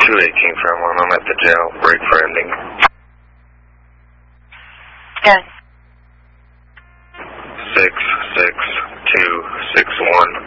218 Fairmont, I'm at the jail. Break for ending. Yes. 66261.